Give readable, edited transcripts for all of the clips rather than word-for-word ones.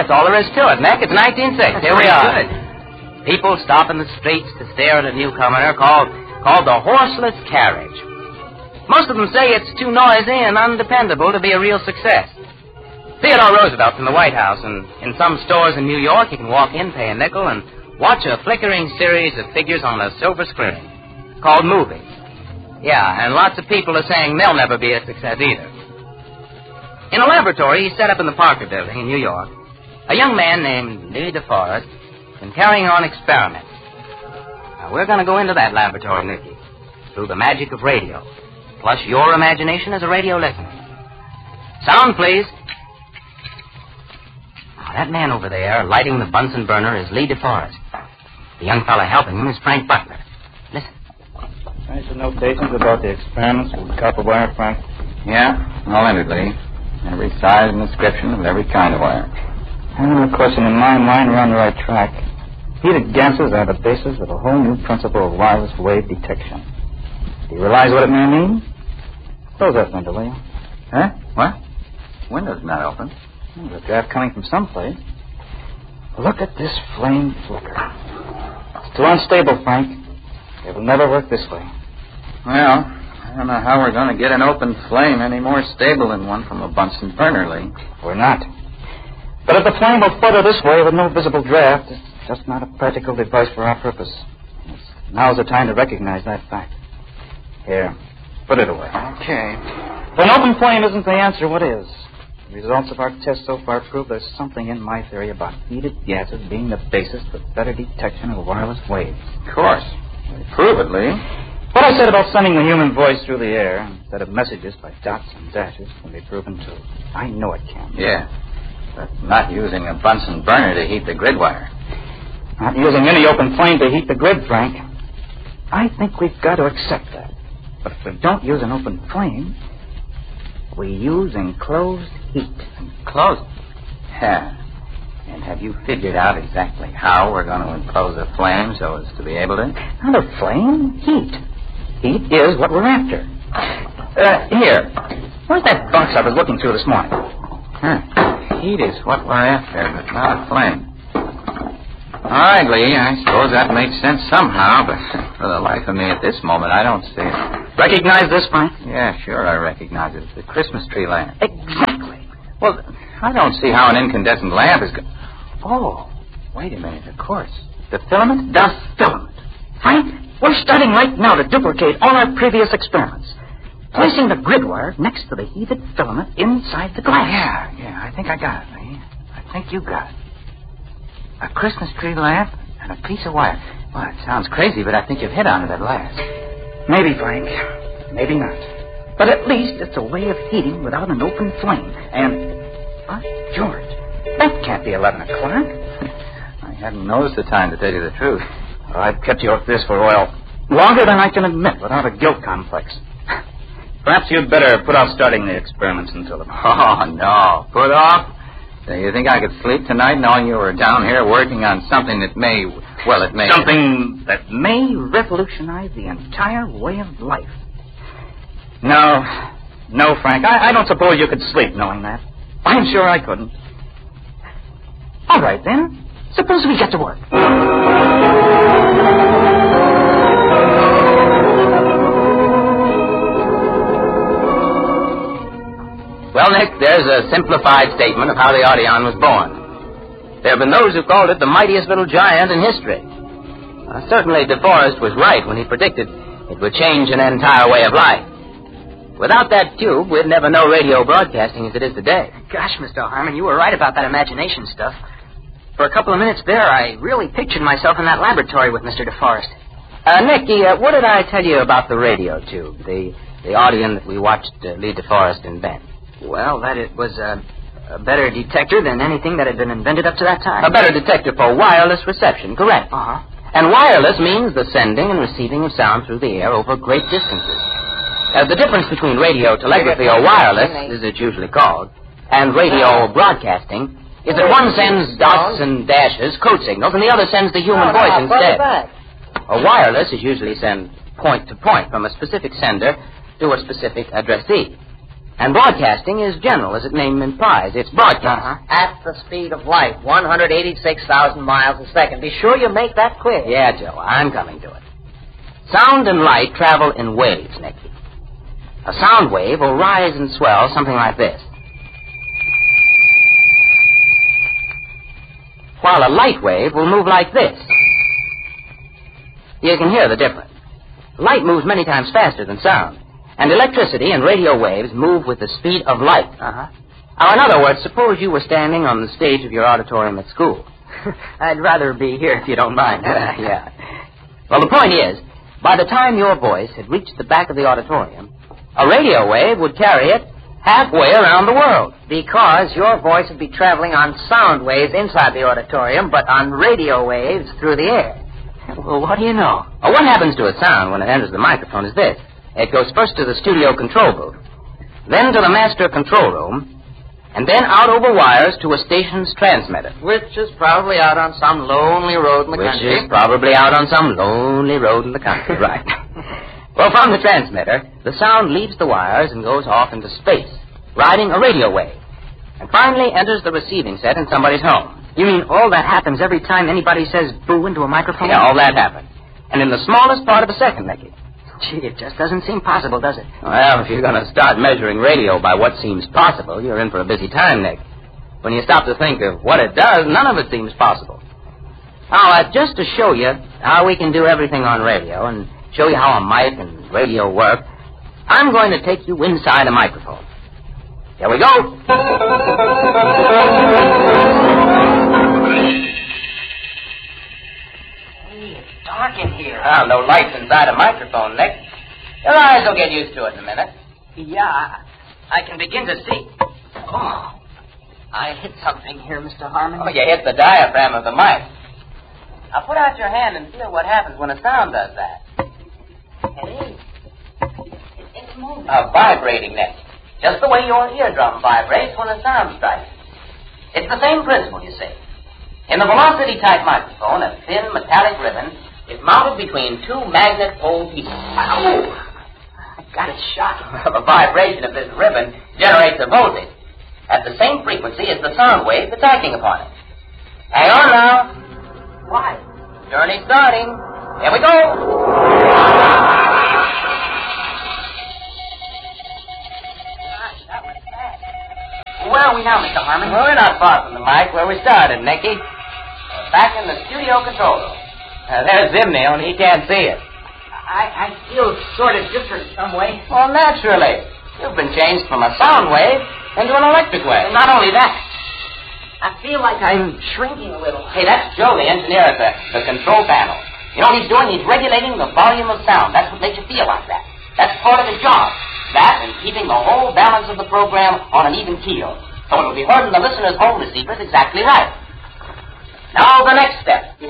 That's all there is to it, Nick. It's 1906. Here we are. Good. People stop in the streets to stare at a newcomer called the horseless carriage. Most of them say it's too noisy and undependable to be a real success. Theodore Roosevelt from the White House, and in some stores in New York, you can walk in, pay a nickel, and watch a flickering series of figures on a silver screen called movies. Yeah, and lots of people are saying they'll never be a success either. In a laboratory set up in the Parker Building in New York, a young man named Lee DeForest has been carrying on experiments. Now, we're going to go into that laboratory, Nicky, through the magic of radio, plus your imagination as a radio listener. Sound, please. Now, that man over there lighting the Bunsen burner is Lee DeForest. The young fellow helping him is Frank Butler. Listen. Nice notations about the experiments with copper wire, Frank? Yeah, all in it, Lee. Every size and description of every kind of wire. And, of course, in my mind, we're on the right track. Heated gases are the basis of a whole new principle of wireless wave detection. Do you realize what it may mean? Close that window, will you? Huh? What? Window's not open. There's a draft coming from someplace. Look at this flame flicker. It's too unstable, Frank. It will never work this way. Well, I don't know how we're going to get an open flame any more stable than one from a Bunsen burner, Lee. We're not. But if the flame will flutter this way with no visible draft, it's just not a practical device for our purpose. Now's the time to recognize that fact. Here, put it away. Okay. If an open flame isn't the answer, what is? The results of our tests so far prove there's something in my theory about heated gases being the basis for better detection of wireless waves. Of course. Prove it, Lee. What I said about sending the human voice through the air instead of messages by dots and dashes can be proven too. I know it can. Yeah. But not using a Bunsen burner to heat the grid wire. Not using any open flame to heat the grid, Frank. I think we've got to accept that. But if we don't use an open flame, we use enclosed heat. Enclosed? Yeah. And have you figured out exactly how we're going to enclose a flame so as to be able to? Not a flame, heat. Heat is what we're after. Here. Where's that box I was looking through this morning? Heat is what we're after, but not a flame. All right, Lee, I suppose that makes sense somehow, but for the life of me at this moment, I don't see it. Recognize this, Frank? Yeah, sure, I recognize it. It's the Christmas tree lamp. Exactly. Well, I don't see how an incandescent lamp is... Oh, wait a minute, of course. The filament? The filament. Frank, we're starting right now to duplicate all our previous experiments. Placing the grid wire next to the heated filament inside the glass. Yeah, I think I got it, Lee. I think you got it. A Christmas tree lamp and a piece of wire. Well, it sounds crazy, but I think you've hit on it at last. Maybe, Frank. Maybe not. But at least it's a way of heating without an open flame. And, by George, that can't be 11 o'clock. I hadn't noticed the time, to tell you the truth. I've kept you at this for oil longer than I can admit without a guilt complex. Perhaps you'd better put off starting the experiments until tomorrow. Oh, no. Put off? Do you think I could sleep tonight knowing you were down here working on something that may... Well, it may... Something that may revolutionize the entire way of life. No, Frank. I don't suppose you could sleep knowing that. I'm sure I couldn't. All right, then. Suppose we get to work. Well, Nick, there's a simplified statement of how the Audion was born. There have been those who called it the mightiest little giant in history. Certainly DeForest was right when he predicted it would change an entire way of life. Without that tube, we'd never know radio broadcasting as it is today. Gosh, Mr. Harmon, you were right about that imagination stuff. For a couple of minutes there, I really pictured myself in that laboratory with Mr. DeForest. Nicky, what did I tell you about the radio tube, the Audion that we watched Lee DeForest invent? Well, that it was a better detector than anything that had been invented up to that time. A better detector for wireless reception, correct. Uh-huh. And wireless means the sending and receiving of sound through the air over great distances. The difference between radio telegraphy or wireless, as it's usually called, and radio broadcasting is that one sends dots and dashes, code signals, and the other sends the human voice instead. A wireless is usually sent point to point from a specific sender to a specific addressee. And broadcasting is general, as its name implies. It's broadcast. At the speed of light, 186,000 miles a second. Be sure you make that clear. Yeah, Joe, I'm coming to it. Sound and light travel in waves, Nicky. A sound wave will rise and swell something like this, while a light wave will move like this. You can hear the difference. Light moves many times faster than sound, and electricity and radio waves move with the speed of light. Now, in other words, suppose you were standing on the stage of your auditorium at school. I'd rather be here if you don't mind. Yeah. Well, the point is, by the time your voice had reached the back of the auditorium, a radio wave would carry it halfway around the world. Because your voice would be traveling on sound waves inside the auditorium, but on radio waves through the air. Well, what do you know? Well, what happens to a sound when it enters the microphone is this. It goes first to the studio control booth, then to the master control room, and then out over wires to a station's transmitter. Which is probably out on some lonely road in the country. Which is probably out on some lonely road in the country, right. Well, from the transmitter, the sound leaves the wires and goes off into space, riding a radio wave, and finally enters the receiving set in somebody's home. You mean all that happens every time anybody says boo into a microphone? Yeah, all that happens. And in the smallest part of a second, Nicky. Gee, it just doesn't seem possible, does it? Well, if you're going to start measuring radio by what seems possible, you're in for a busy time, Nick. When you stop to think of what it does, none of it seems possible. Now, just to show you how we can do everything on radio and show you how a mic and radio work, I'm going to take you inside a microphone. Here we go. It's dark in here. Well, no lights inside a microphone, Nick. Your eyes will get used to it in a minute. Yeah, I can begin to see. Oh, I hit something here, Mr. Harmon. Oh, you hit the diaphragm of the mic. Now, put out your hand and feel what happens when a sound does that. It is. It's moving. Vibrating, Nick. Just the way your eardrum vibrates when a sound strikes. It's the same principle, you see. In the velocity-type microphone, a thin metallic ribbon is mounted between two magnet pole pieces. Ow! I got it shot. The vibration of this ribbon generates a voltage at the same frequency as the sound wave that's acting upon it. Hang on now. Why? Journey starting. Here we go. Gosh, that was fast. Where are we now, Mr. Harmon? Well, we're not far from the mic where we started, Nicky. We're back in the studio control room. There's Zimney, only he can't see it. I feel sort of different some way. Well, naturally. You've been changed from a sound wave into an electric wave. Not only that, I feel like I'm shrinking a little. Hey, that's Joe, the engineer at the control panel. You know what he's doing? He's regulating the volume of sound. That's what makes you feel like that. That's part of his job. That and keeping the whole balance of the program on an even keel. So it'll be heard in the listener's home receivers exactly right. Now, the next step.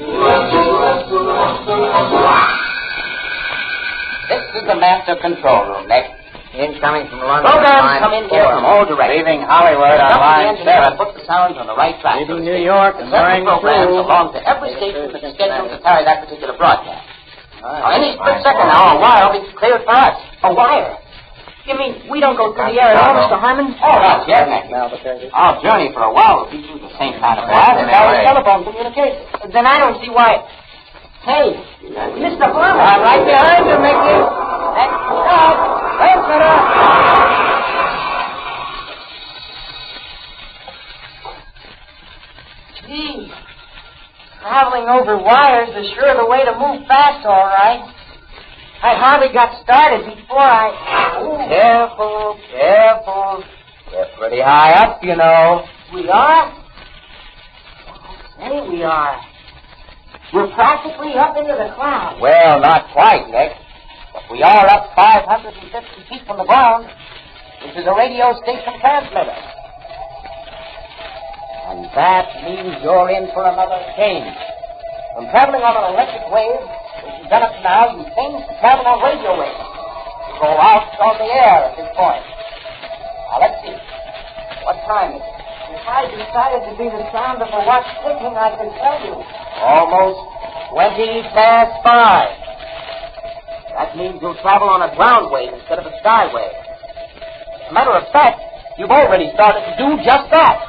This is the master control room, Nick. Incoming from London. Programs come in here from all directions. Leaving Hollywood on line 7. Put the sounds on the right track. Leaving New York and Several going programs through. belong to every station that's scheduled to carry that particular broadcast. Now, any split second now, a wire will be cleared for us. A wire? You mean we don't go through the air at all, Mr. Harmon? Oh, not yet, Nicky. Our journey for a while will be through the same kind of wire that carries telephone communication. Then I don't see why. Hey, Mr. Harmon. I'm right behind you, Mickey. That's up. That's it up. Gee, traveling over wires is sure the way to move fast, all right. I hardly got started before I... Careful, careful. We're pretty high up, you know. We are? Say we are. We're practically up into the clouds. Well, not quite, Nick. But we are up 550 feet from the ground. This is a radio station transmitter. And that means you're in for another change. From traveling on an electric wave, which you've done up to now, you change to travel on radio waves. You go out on the air at this point. Now, let's see. What time is it? If I decided to be the sound of a watch ticking, I could tell you. Almost 20 past 5. That means you'll travel on a ground wave instead of a sky wave. a matter of fact, you've already started to do just that.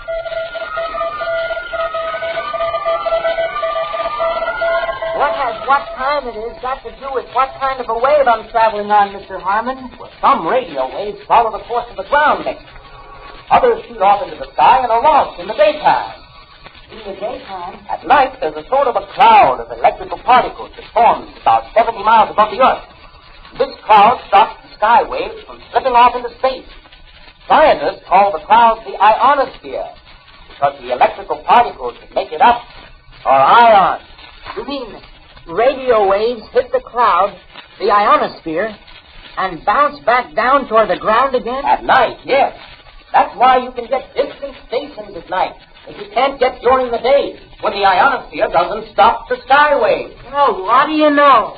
What has what time it is got to do with what kind of a wave I'm traveling on, Mr. Harmon? Well, some radio waves follow the course of the ground, Nick. Others shoot off into the sky and are lost in the daytime. In the daytime? At night, there's a sort of a cloud of electrical particles that forms about 70 miles above the Earth. This cloud stops the sky waves from slipping off into space. Scientists call the cloud the ionosphere because the electrical particles that make it up are ions. You mean radio waves hit the cloud, the ionosphere, and bounce back down toward the ground again? At night, yes. That's why you can get distant stations at night that you can't get during the day when the ionosphere doesn't stop the sky waves. Oh, what do you know?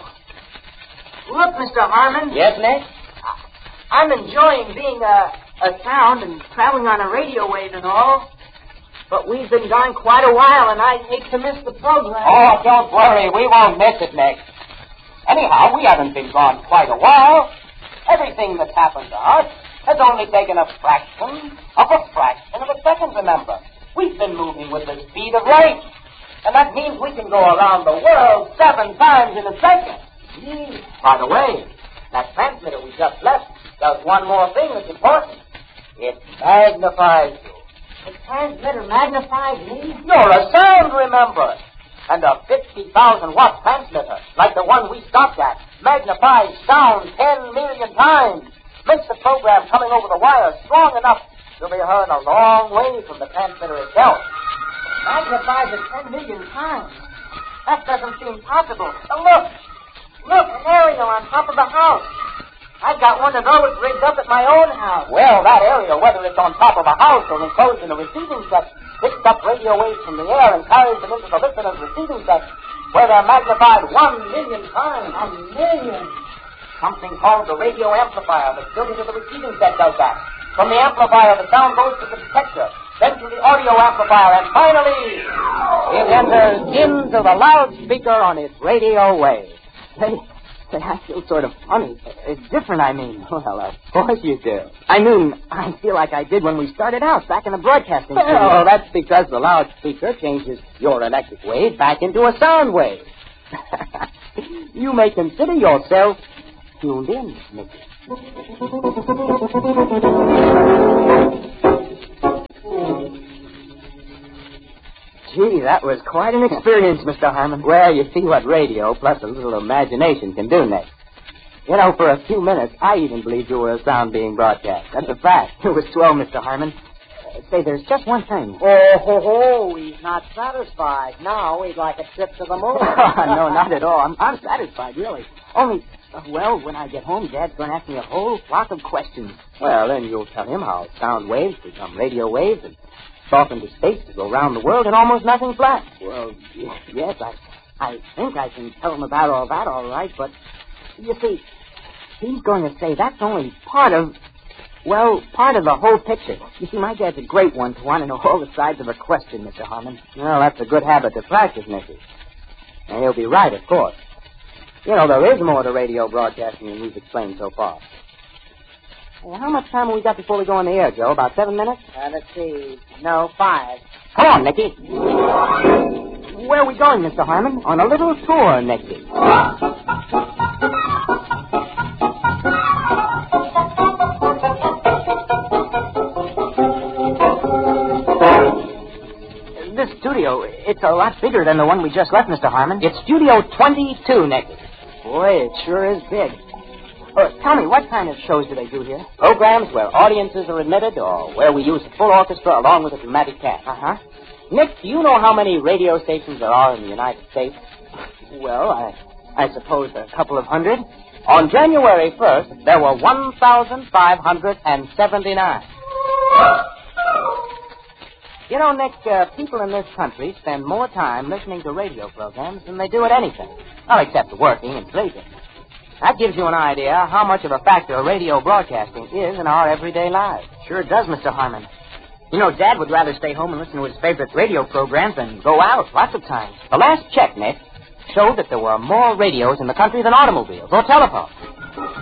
Look, Mr. Harmon. Yes, Nick? I'm enjoying being a sound and traveling on a radio wave and all. But we've been gone quite a while, and I'd hate to miss the program. Oh, don't worry. We won't miss it, Nick. Anyhow, we haven't been gone quite a while. Everything that's happened to us has only taken a fraction of a second, remember. We've been moving with the speed of light. And that means we can go around the world 7 times in a second. By the way, that transmitter we just left does one more thing that's important. It magnifies you. The transmitter magnifies me? You're a sound, remember. And a 50,000-watt transmitter, like the one we stopped at, magnifies sound 10 million times. Makes the program coming over the wire strong enough to be heard a long way from the transmitter itself. Magnifies it 10 million times? That doesn't seem possible. Oh, look, an aerial on top of the house. I've got one of those rigged up at my own house. Well, that aerial, whether it's on top of a house or enclosed in a receiving set, picks up radio waves from the air and carries them into the listener's receiving set, where they're magnified 1 million times. 1 million? Something called the radio amplifier that's built into the receiving set does that. From the amplifier, the sound goes to the detector, then to the audio amplifier, and finally, it enters into the loudspeaker on its radio wave. Say, I feel sort of funny. It's different, I mean. Well, of course you do. I mean, I feel like I did when we started out, back in the broadcasting studio. Well, that's because the loudspeaker changes your electric wave back into a sound wave. You may consider yourself tuned in, Mickey. Gee, that was quite an experience, Mr. Harmon. Well, you see what radio plus a little imagination can do, Nick. You know, for a few minutes, I even believed you were a sound being broadcast. That's a fact. It was swell, Mr. Harmon. Say, there's just one thing. Oh, he's not satisfied. Now he'd like a trip to the moon. No, not at all. I'm satisfied, really. Only, well, when I get home, Dad's going to ask me a whole flock of questions. Well, then you'll tell him how sound waves become radio waves and off into space to go around the world in almost nothing flat. Well, yes, I think I can tell him about all that, all right, but, you see, he's going to say that's only part of the whole picture. You see, my dad's a great one to want to know all the sides of a question, Mr. Harmon. Well, that's a good habit to practice, Nicky. And he'll be right, of course. You know, there is more to radio broadcasting than we've explained so far. Well, how much time have we got before we go on the air, Joe? About 7 minutes? Let's see. No, 5. Come on, Nicky. Where are we going, Mr. Harmon? On a little tour, Nicky. This studio, it's a lot bigger than the one we just left, Mr. Harmon. It's Studio 22, Nicky. Boy, it sure is big. Tell me, what kind of shows do they do here? Programs where audiences are admitted or where we use a full orchestra along with a dramatic cast. Uh-huh. Nick, do you know how many radio stations there are in the United States? Well, I suppose a couple of hundred. On January 1st, there were 1,579. You know, Nick, people in this country spend more time listening to radio programs than they do at anything. Well, except working and sleeping. That gives you an idea how much of a factor radio broadcasting is in our everyday lives. Sure does, Mr. Harmon. You know, Dad would rather stay home and listen to his favorite radio programs than go out lots of times. The last check, Nick, showed that there were more radios in the country than automobiles or telephones.